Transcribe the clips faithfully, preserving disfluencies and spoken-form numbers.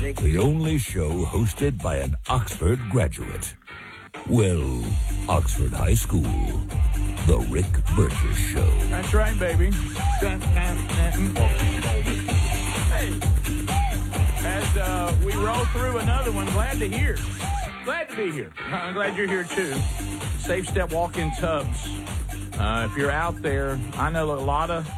the only show hosted by an Oxford graduate. Well, Oxford High School. The Rick Burgess Show. That's right, baby. Hey, as uh, we roll through another one, glad to hear. Glad to be here. I'm glad you're here, too. Safe Step Walk-In Tubs. Uh, if you're out there, I know a lot of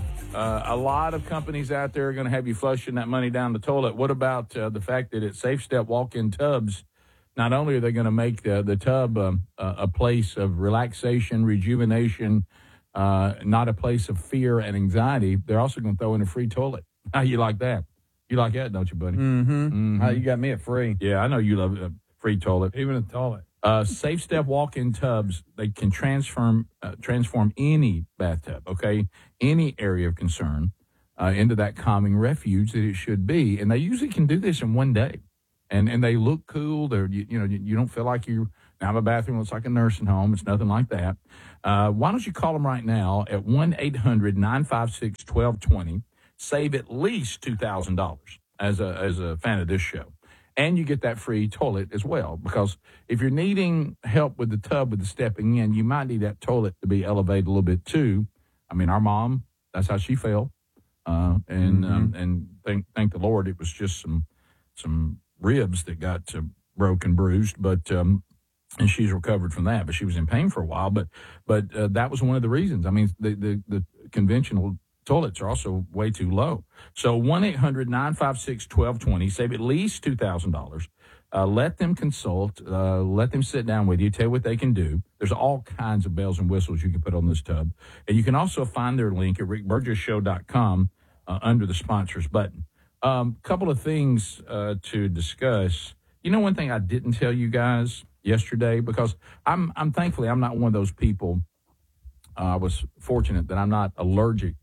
uh, a lot of companies out there are going to have you flushing that money down the toilet. What about uh, the fact that at Safe Step Walk-In Tubs, not only are they going to make the, the tub um, uh, a place of relaxation, rejuvenation, uh, not a place of fear and anxiety, they're also going to throw in a free toilet. How you like that? You like that, don't you, buddy? Mm-hmm. mm-hmm. How you got me at free. Yeah, I know you love a free toilet. Even a toilet. Uh, Safe Step Walk-In Tubs, they can transform uh, transform any bathtub, okay, any area of concern uh, into that calming refuge that it should be. And they usually can do this in one day. And and they look cool. They're, you, you know, you, you don't feel like you now have a bathroom looks like a nursing home. It's nothing like that. Uh, why don't you call them right now at one eight hundred nine five six one two two zero. Save at least two thousand dollars as a, as a fan of this show. And you get that free toilet as well, because if you're needing help with the tub, with the stepping in, you might need that toilet to be elevated a little bit too. I mean, our mom, that's how she fell. Uh, and, mm-hmm. um, and thank, thank the Lord it was just some, some ribs that got uh, broke and bruised, but, um, and she's recovered from that, but she was in pain for a while. But, but, uh, that was one of the reasons. I mean, the, the, the conventional toilets are also way too low. So one eight hundred nine five six one two two zero. Save at least two thousand dollars. Uh, let them consult. Uh, let them sit down with you, tell you what they can do. There's all kinds of bells and whistles you can put on this tub. And you can also find their link at rick burgess show dot com uh, under the sponsors button. A um, couple of things uh, to discuss. You know, one thing I didn't tell you guys yesterday, because I'm, I'm thankfully, I'm not one of those people. Uh, I was fortunate that I'm not allergic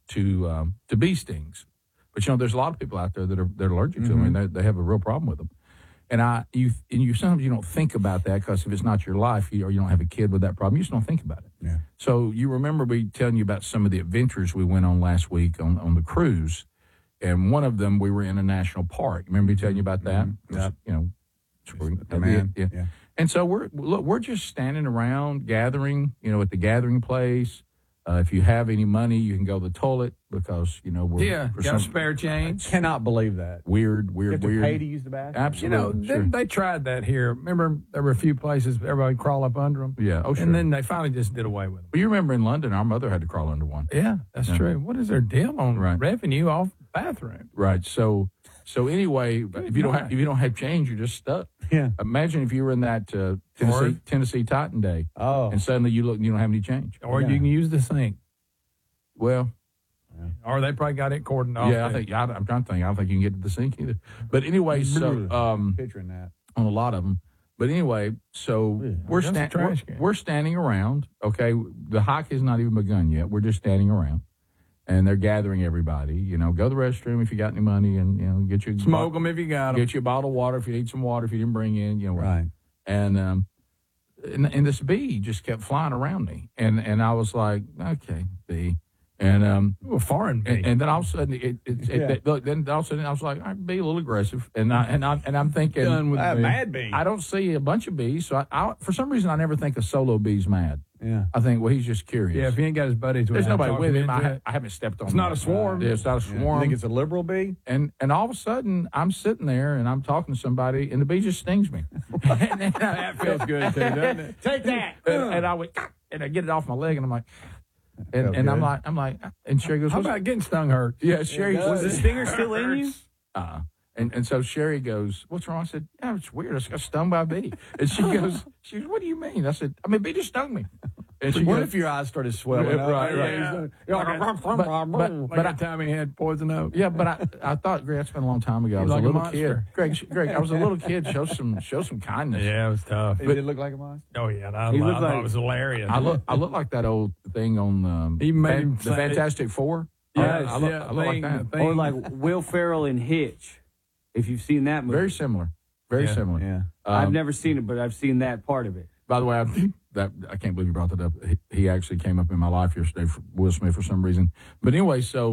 to um, to bee stings. But, you know, there's a lot of people out there that are they're allergic mm-hmm. to them, and they, they have a real problem with them. And I, you, and you sometimes you don't think about that, because if it's not your life, you, or you don't have a kid with that problem, you just don't think about it. Yeah. So you remember me telling you about some of the adventures we went on last week on, on the cruise, and one of them we were in a national park. Remember me telling you about that? Mm-hmm. Yeah. You know, where, the man. Yeah. yeah. And so we're look, we're just standing around gathering, you know, at the gathering place. Uh, if you have any money, you can go to the toilet, because, you know, we're yeah, for got some spare change. I cannot believe that. Weird, weird, you have to weird. pay to use the bathroom? Absolutely. You know, sure. they, they tried that here. Remember, there were a few places everybody crawl up under them. Yeah, oh, sure. And then they finally just did away with them. Well, you remember in London, our mother had to crawl under one. Yeah, that's yeah. true. What is their deal on right. revenue off bathroom? Right. So, so anyway, Good if you don't night. have if you don't have change, you're just stuck. Yeah. Imagine if you were in that uh, Tennessee Or, Tennessee Titan day, oh, and suddenly you look and you don't have any change. Or Yeah. you can use the sink. Well, Or they probably got it cordoned off. yeah, I think I, I'm trying to think. I don't think you can get to the sink either. But anyway, so um, picturing that. on a lot of them. But anyway, so Yeah, we're, that's a sta- trash we're can. we're standing around. Okay, the hike has not even begun yet. We're just standing around, and they're gathering everybody. You know, go to the restroom if you got any money, and you know, get your Smoke them if you got them. Get you a bottle of water if you need some water if you didn't bring in. You know, Right. And um, and, and this bee just kept flying around me, and and I was like, okay, bee. And um, Ooh, a foreign bee. and, and then all of a sudden, it, it, it, Yeah. it, look, then all of a sudden, I was like, I'd be a little aggressive, and I and I and I'm thinking, Done with Uh, the bee. mad bee. I don't see a bunch of bees, so I, I for some reason I never think a solo bee's mad. Yeah. I think, well, he's just curious. Yeah, if he ain't got his buddies with There's him, nobody talk with him him. I, into ha- it. I haven't stepped on. It's not that. a swarm. Yeah, it's not a Yeah. swarm. You think it's a liberal bee? and and all of a sudden, I'm sitting there and I'm talking to somebody, and the bee just stings me. and, and I, That feels good too, doesn't it? Take that. and, and I went, and I get it off my leg, and I'm like, and, Felt and I'm good. like, I'm like, and Sherry goes, How "What's-" about getting stung hurt? yeah, Sherry. does. what's The this? stinger still in you? Uh, and and so Sherry goes, "What's wrong?" I said, "Yeah, it's weird. I just got stung by a bee." And she goes, "She goes, what do you mean?" I said, "I mean, bee just stung me." And she What goes, if your eyes started swelling Yeah, up? right, right. Yeah. But- but- Like but that time he had poison oak. yeah, but I, I thought, Greg, that's been a long time ago. I was like a a little monster. kid. Greg, sh- Greg, I was a little kid. Show some, show some kindness. Yeah, it was tough. He did look like a monster. Oh, yeah. I, He I looked thought like- it was hilarious. I look, I look like that old thing on um, He made Fan- him the say- Fantastic Four. Yes, I, I look, yeah, I look thing, like that. thing. Or like Will Ferrell in Hitch, if you've seen that movie. Very similar. Very Yeah, similar. Yeah. Um, I've never seen it, but I've seen that part of it. By the way, I, that I can't believe you brought that up. He, he actually came up in my life yesterday for Will Smith for some reason. But anyway, so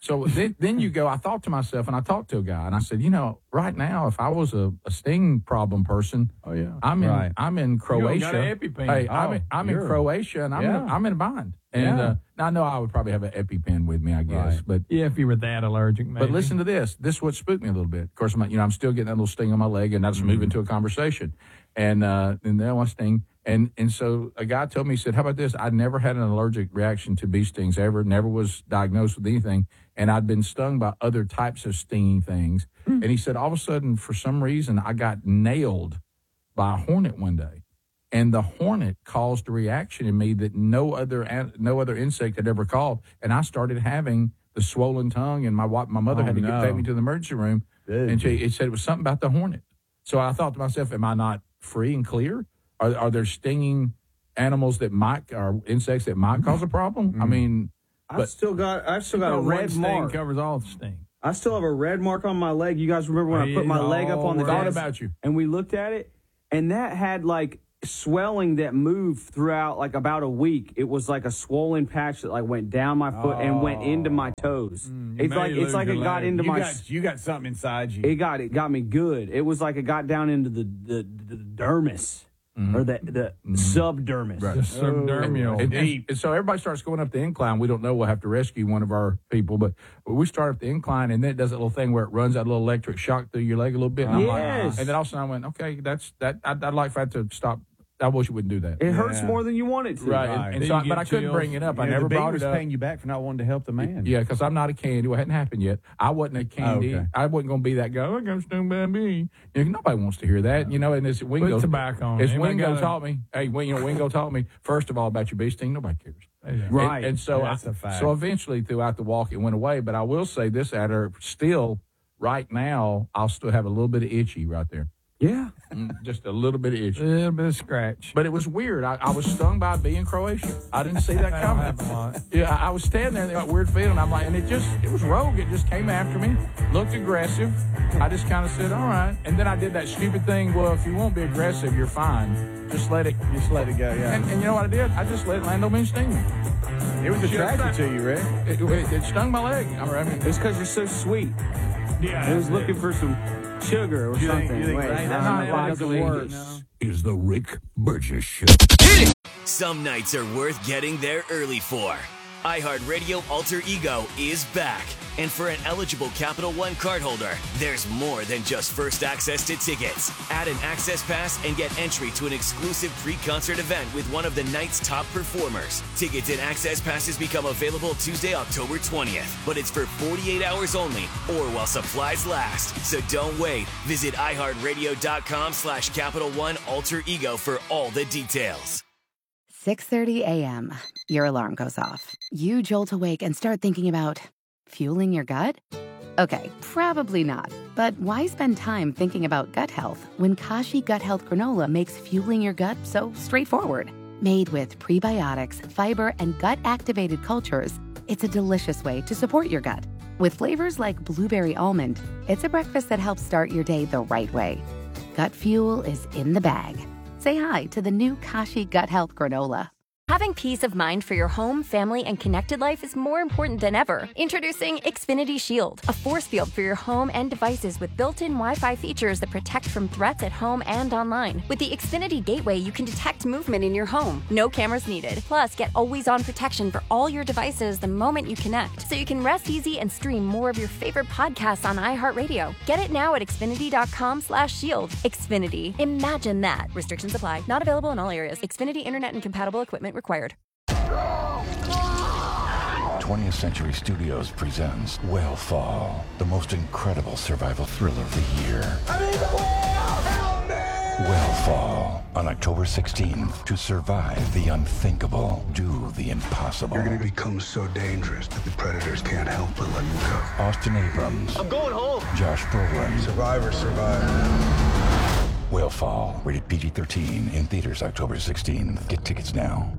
So then, then you go, I thought to myself, and I talked to a guy, and I said, you know, right now, if I was a, a sting problem person, Oh, yeah. I'm in Right. I'm in Croatia. got an EpiPen. Hey, I'm, Oh, in, I'm in you're- Croatia, and I'm in, Yeah. I'm in a bind. And Yeah. uh, now I know I would probably have an EpiPen with me, I guess. Right. But Yeah, if you were that allergic, maybe. but listen to this. This is what spooked me a little bit. Of course, I'm, you know, I'm still getting that little sting on my leg, and I just move into a conversation. And uh, and then one sting. And and so a guy told me, he said, how about this? I never had an allergic reaction to bee stings ever, never was diagnosed with anything. And I'd been stung by other types of stinging things. And he said, all of a sudden, for some reason, I got nailed by a hornet one day. And the hornet caused a reaction in me that no other an- no other insect had ever caused. And I started having the swollen tongue, and my wa- my mother Oh, had to get, no. take me to the emergency room. Good. And she it said it was something about the hornet. So I thought to myself, am I not free and clear? Are are there stinging animals that might, or insects that might cause a problem? I mean, I But- still got I still got a One red sting mark. covers all the sting. I still have a red mark on my leg. You guys remember when Oh, I put yeah, my leg up on the all thought desk about you. and we looked at it, and that had like swelling that moved throughout like about a week. It was like a swollen patch that like went down my foot and went into my toes. you it's may like it's lose like your it got leg. into you my. got, you got something inside you. It got it got me good. It was like it got down into the the, the dermis or the the subdermis. The subdermal. And, and- and so everybody starts going up the incline. We don't know. We'll have to rescue one of our people, but we start up the incline, and then it does that little thing where it runs that little electric shock through your leg a little bit. And I'm like, Yes. and then all of a sudden I went, okay, that's that. I'd, I'd like for that to stop. I wish it wouldn't do that. It hurts Yeah. more than you want it to. right. And, Right. and Then so, you but get I couldn't chills. bring it up. I You know, never the bee brought was it up. paying you back for not wanting to help the man. Yeah, because I'm not a candy. Well, it hadn't happened yet. I wasn't a candy. Okay. I wasn't going to be that guy. Oh, I got stung by a bee. You know, nobody wants to hear that. You know, and it's Wingo. Put tobacco on it. It's Anybody Wingo got a- taught me. Hey, when you know, Wingo taught me first of all about your bee sting. Nobody cares. Yeah. Right. And, and so, Yeah, that's I- a fact. so eventually, throughout the walk, it went away. But I will say this, Adder, still, right now, I'll still have a little bit of itchy right there, Yeah. Mm, just a little bit of A itchy. little bit of scratch. But it was weird. I, I was stung by a bee in Croatia. I didn't see that That'll coming. happen a lot. Yeah, I, I was standing there, and that weird feeling. I'm like, and it just, it was rogue. It just came after me, looked aggressive. I just kind of said, all right. And then I did that stupid thing. Well, if you won't be aggressive, you're fine. Just let it. Just let it go, yeah. And, and you know what I did? I just let Lando Bean sting me. it was attracted to you, Rick. It, it, it stung my leg. I mean, It's because you're so sweet. Yeah. I was looking for some sugar or You think- something. you think Wait, right no, now it that doesn't doesn't work. work? Is the Rick Burgess Show. Some nights are worth getting there early for. iHeartRadio Alter Ego is back. And for an eligible Capital One cardholder, there's more than just first access to tickets. Add an access pass and get entry to an exclusive pre-concert event with one of the night's top performers. Tickets and access passes become available Tuesday, October twentieth, but it's for forty-eight hours only or while supplies last. So don't wait. Visit iHeartRadio.com slash Capital One Alter Ego for all the details. six thirty a.m. Your alarm goes off. You jolt awake and start thinking about fueling your gut? Okay, probably not. But why spend time thinking about gut health when Kashi Gut Health Granola makes fueling your gut so straightforward? Made with prebiotics, fiber, and gut-activated cultures, it's a delicious way to support your gut. With flavors like blueberry almond, it's a breakfast that helps start your day the right way. Gut fuel is in the bag. Say hi to the new Kashi Gut Health Granola. Having peace of mind for your home, family, and connected life is more important than ever. Introducing Xfinity Shield, a force field for your home and devices with built-in Wi-Fi features that protect from threats at home and online. With the Xfinity Gateway, you can detect movement in your home. No cameras needed. Plus, get always-on protection for all your devices the moment you connect, so you can rest easy and stream more of your favorite podcasts on iHeartRadio. Get it now at Xfinity.com slash shield. Xfinity. Imagine that. Restrictions apply. Not available in all areas. Xfinity Internet and compatible equipment required. twentieth Century Studios presents Whale the most incredible survival thriller of the year. I'm in the whale! Help me! Whale on October sixteenth. To survive the unthinkable, do the impossible. You're gonna become so dangerous that the predators can't help but let you go. Austin Abrams. I'm going home. Josh Brolin. Survivor, survivor. Whale rated P G thirteen, in theaters October sixteenth. Get tickets now.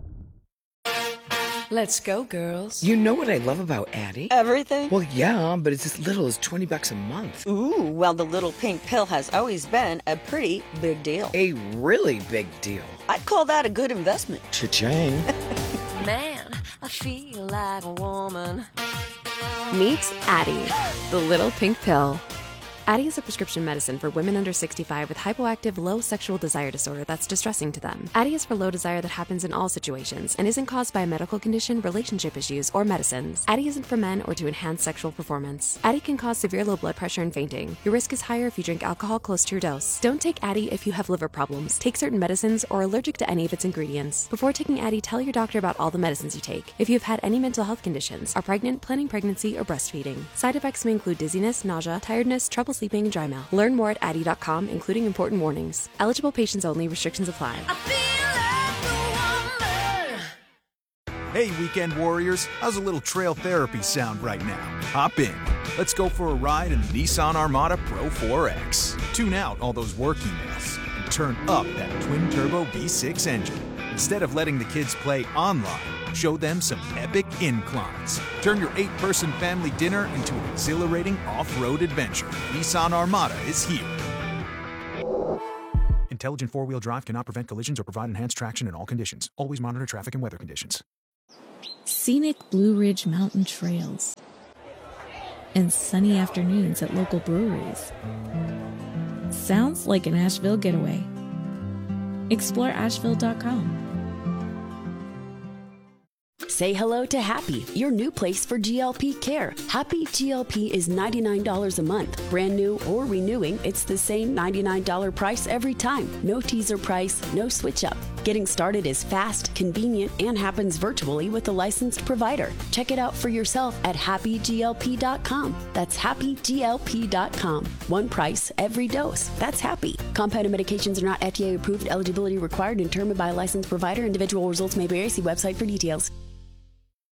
Let's go, girls. You know what I love about Addie? Everything? Well, yeah, but it's as little as twenty bucks a month. Ooh, well, the little pink pill has always been a pretty big deal. A really big deal. I'd call that a good investment. Cha-ching. Man, I feel like a woman. Meet Addie, the little pink pill. Addie is a prescription medicine for women under sixty-five with hypoactive low sexual desire disorder that's distressing to them. Addie is for low desire that happens in all situations and isn't caused by a medical condition, relationship issues, or medicines. Addie isn't for men or to enhance sexual performance. Addie can cause severe low blood pressure and fainting. Your risk is higher if you drink alcohol close to your dose. Don't take Addie if you have liver problems, take certain medicines, or are allergic to any of its ingredients. Before taking Addie, tell your doctor about all the medicines you take. If you have had any mental health conditions, are pregnant, planning pregnancy, or breastfeeding. Side effects may include dizziness, nausea, tiredness, trouble sleeping, and dry mouth. Learn more at addie dot com, including important warnings. Eligible patients only. Restrictions apply. Hey, weekend warriors. How's a little trail therapy sound right now? Hop in. Let's go for a ride in the Nissan Armada Pro four X. Tune out all those work emails and turn up that twin-turbo V six engine. Instead of letting the kids play online, show them some epic inclines. Turn your eight-person family dinner into an exhilarating off-road adventure. Nissan Armada is here. Intelligent four-wheel drive cannot prevent collisions or provide enhanced traction in all conditions. Always monitor traffic and weather conditions. Scenic Blue Ridge Mountain trails and sunny afternoons at local breweries. Sounds like an Asheville getaway. Explore asheville dot com. Say hello to Happy, your new place for G L P care. Happy G L P is ninety-nine dollars a month. Brand new or renewing, it's the same ninety-nine dollars price every time. No teaser price, no switch up. Getting started is fast, convenient, and happens virtually with a licensed provider. Check it out for yourself at happy G L P dot com. That's happy G L P dot com. One price, every dose. That's Happy. Compounded medications are not F D A approved. Eligibility required and determined by a licensed provider. Individual results may vary. See website for details.